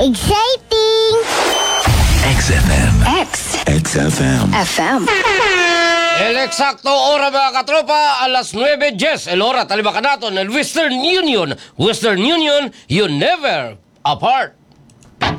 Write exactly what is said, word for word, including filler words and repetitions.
Exciting! X F M. X X F M. F M. El exacto ora mga katropa, alas nueve diez. El hora talibaka nato ng Western Union. Western Union, you never apart.